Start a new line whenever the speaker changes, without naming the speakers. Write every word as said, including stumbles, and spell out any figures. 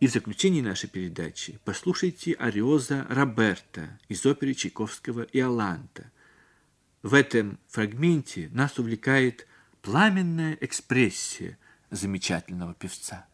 И в заключении нашей передачи послушайте ариоза Роберта из оперы Чайковского «Иоланта». В этом фрагменте нас увлекает пламенная экспрессия замечательного певца.